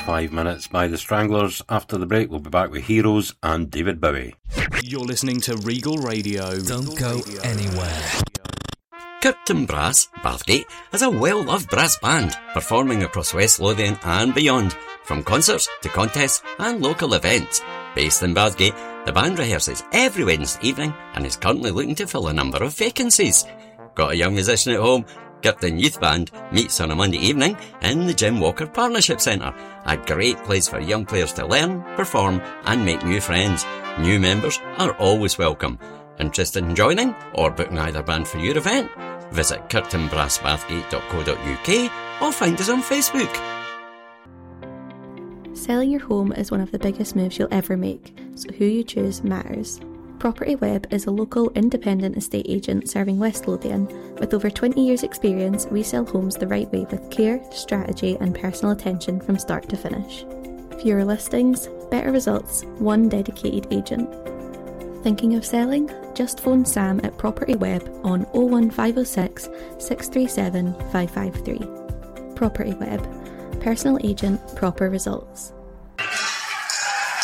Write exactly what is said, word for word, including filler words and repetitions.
Five Minutes by the Stranglers. After the break, we'll be back with Heroes and David Bowie. You're listening to Regal Radio. Don't go anywhere. Kirkton Brass, Bathgate, is a well-loved brass band performing across West Lothian and beyond, from concerts to contests and local events. Based in Bathgate, the band rehearses every Wednesday evening and is currently looking to fill a number of vacancies. Got a young musician at home? Kirkton Youth Band meets on a Monday evening in the Jim Walker Partnership Centre, a great place for young players to learn, perform and make new friends. New members are always welcome. Interested in joining or booking either band for your event? Visit kirkton brass bathgate dot co dot uk or find us on Facebook. Selling your home is one of the biggest moves you'll ever make, so who you choose matters. Property Web is a local independent estate agent serving West Lothian. With over twenty years experience, we sell homes the right way with care, strategy and personal attention from start to finish. Fewer listings, better results, one dedicated agent. Thinking of selling? Just phone Sam at Property Web on oh one five oh six, six three seven, five five three. Property Web. Personal agent, proper results.